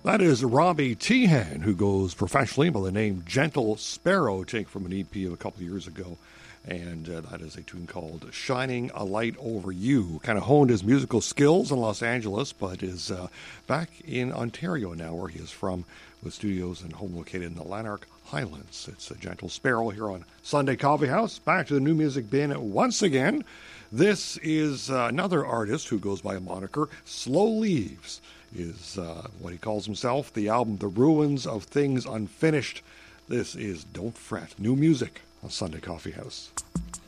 That is Robbie Tehan, who goes professionally by the name Gentle Sparrow, taken from an EP of a couple of years ago. And that is a tune called Shining a Light Over You. Kind of honed his musical skills in Los Angeles, but is back in Ontario now, where he is from, with studios and home located in the Lanark Highlands. It's a Gentle Sparrow here on Sunday Coffee House. Back to the new music bin once again. This is another artist who goes by a moniker, Slow Leaves. Is what he calls himself. The album, The Ruins of Things Unfinished. This is Don't Fret. New music on Sunday Coffee House.